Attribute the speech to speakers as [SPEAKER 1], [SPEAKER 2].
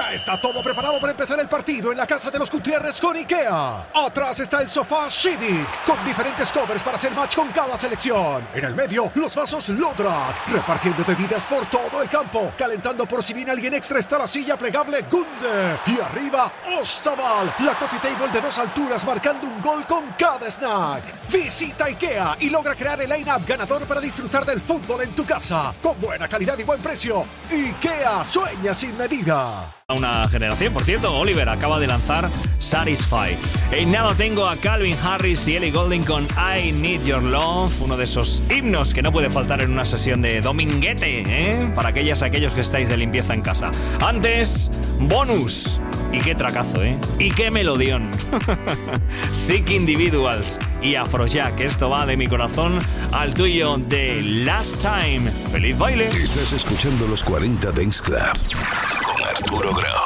[SPEAKER 1] Ya está todo preparado para empezar el partido en la casa de los Gutiérrez con IKEA. Atrás está el sofá Civic, con diferentes covers para hacer match con cada selección. En el medio, los vasos Lodrat, repartiendo bebidas por todo el campo. Calentando por si viene alguien extra está la silla plegable Gunde. Y arriba, Ostaval, la coffee table de 2 alturas marcando un gol con cada snack. Visita IKEA y logra crear el line-up ganador para disfrutar del fútbol en tu casa. Con buena calidad y buen precio. IKEA, sueña sin medida.
[SPEAKER 2] Una generación, por cierto, Oliver acaba de lanzar Satisfy. En nada tengo a Calvin Harris y Ellie Goulding con I Need Your Love, uno de esos himnos que no puede faltar en una sesión de dominguete, para aquellos que estáis de limpieza en casa. Antes, Bonus. Y qué tracazo, y qué melodión. Sick Individuals y Afrojack. Esto va de mi corazón al tuyo de Last Time. ¡Feliz baile!
[SPEAKER 3] Estás escuchando los 40 Dance Club con Arturo Grau.